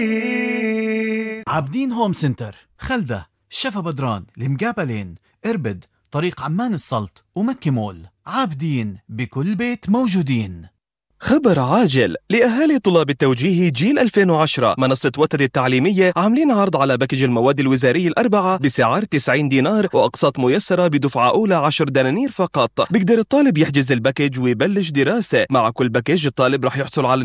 عابدين هوم سنتر، خلدة، شفا بدران، المقابلين، إربد، طريق عمان السلط ومكي مول. عابدين بكل بيت موجودين. خبر عاجل لأهالي طلاب التوجيه جيل 2010. منصة وتد التعليمية عاملين عرض على باكج المواد الوزارية الأربعة بسعر 90 دينار وأقساط ميسرة بدفعة أولى 10 دنانير فقط. بيقدر الطالب يحجز الباكج ويبلش دراسة. مع كل باكج الطالب رح يحصل على